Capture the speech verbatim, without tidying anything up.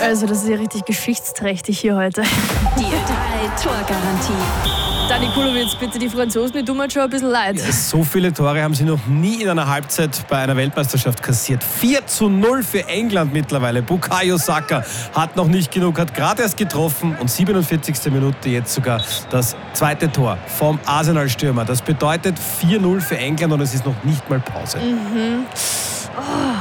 Also das ist ja richtig geschichtsträchtig hier heute. Die drei-Tor-Garantie. Dani Kulowitz, bitte, die Franzosen, die tun mir schon ein bisschen leid. Ja, so viele Tore haben sie noch nie in einer Halbzeit bei einer Weltmeisterschaft kassiert. vier zu null für England mittlerweile. Bukayo Saka hat noch nicht genug, hat gerade erst getroffen und siebenundvierzigste Minute jetzt sogar das zweite Tor vom Arsenal-Stürmer. Das bedeutet vier null für England und es ist noch nicht mal Pause. Mhm. Oh.